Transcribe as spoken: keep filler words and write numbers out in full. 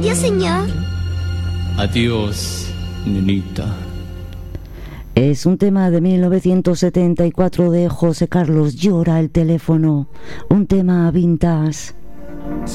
Adiós, señor. Adiós, nenita. Es un tema de mil novecientos setenta y cuatro de José Carlos, Llora el teléfono, un tema vintage.